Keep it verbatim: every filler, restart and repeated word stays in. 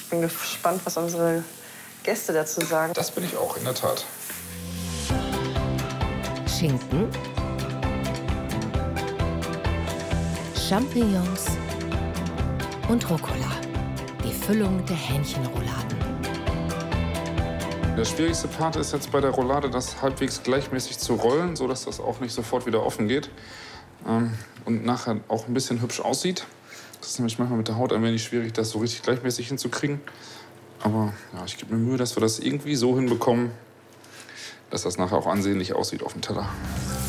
Ich bin gespannt, was unsere Gäste dazu sagen. Das bin ich auch, in der Tat. Schinken, Champignons und Rucola. Die Füllung der Hähnchenrouladen. Der schwierigste Part ist jetzt bei der Roulade, das halbwegs gleichmäßig zu rollen, sodass das auch nicht sofort wieder offen geht ähm, und nachher auch ein bisschen hübsch aussieht. Das ist nämlich manchmal mit der Haut ein wenig schwierig, das so richtig gleichmäßig hinzukriegen. Aber ja, ich gebe mir Mühe, dass wir das irgendwie so hinbekommen, dass das nachher auch ansehnlich aussieht auf dem Teller.